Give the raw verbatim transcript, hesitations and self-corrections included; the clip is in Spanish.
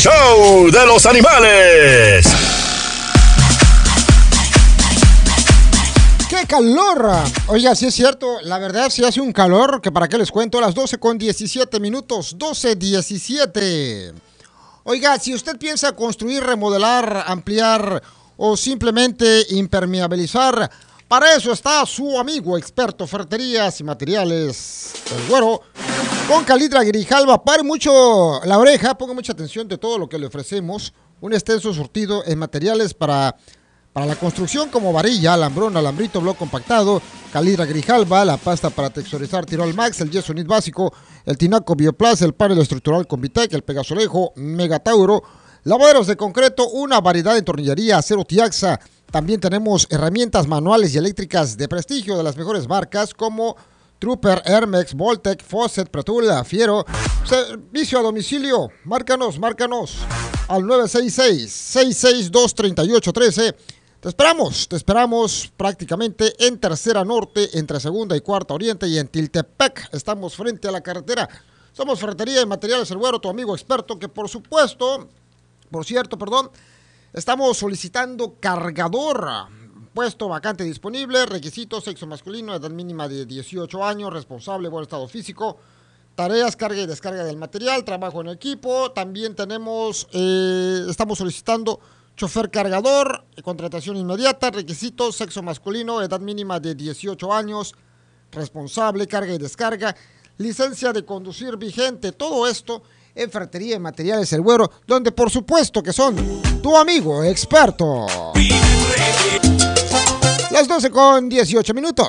show de los animales. ¡Qué calor! Oiga, sí es cierto, la verdad sí hace un calor, que para qué les cuento, a las doce con diecisiete minutos, doce diecisiete. Oiga, si usted piensa construir, remodelar, ampliar o simplemente impermeabilizar, para eso está su amigo experto ferreterías y materiales, el Güero, con Calidra Grijalva. Pare mucho la oreja, ponga mucha atención de todo lo que le ofrecemos. Un extenso surtido en materiales para... Para la construcción como varilla, alambrón, alambrito, bloque compactado, Calidra Grijalva, la pasta para texturizar Tirol Max, el yeso nit básico, el tinaco Bioplast, el panel estructural con Vitec, el Pegasolejo, Megatauro, lavaderos de concreto, una variedad de tornillería, acero Tiaxa. También tenemos herramientas manuales y eléctricas de prestigio de las mejores marcas como Trooper, Hermex, Voltec, Fosset, Pretula, Fiero. Servicio a domicilio, márcanos, márcanos al nueve seis seis, seis seis dos, tres ocho uno tres. Te esperamos, te esperamos prácticamente en Tercera Norte, entre Segunda y Cuarta Oriente y en Tiltepec. Estamos frente a la carretera. Somos Ferretería y Materiales El Güero, tu amigo experto, que por supuesto, por cierto, perdón, estamos solicitando cargador. Puesto vacante disponible, requisitos, sexo masculino, edad mínima de dieciocho años, responsable, buen estado físico, tareas, carga y descarga del material, trabajo en equipo. También tenemos, eh, estamos solicitando chofer cargador, contratación inmediata, requisitos, sexo masculino, edad mínima de dieciocho años, responsable, carga y descarga, licencia de conducir vigente. Todo esto en Ferretería y Materiales El Güero, donde por supuesto que son tu amigo experto. Las doce con dieciocho minutos.